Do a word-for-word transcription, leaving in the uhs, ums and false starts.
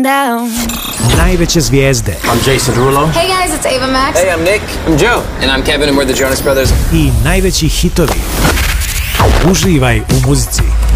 down. Najveće zvijezde I'm Jason Derulo. Hey guys, it's Ava Max. Hey, I'm Nick. I'm Joe. And I'm Kevin and we're the Jonas Brothers. i najveći hitovi. Uživaj u muzici.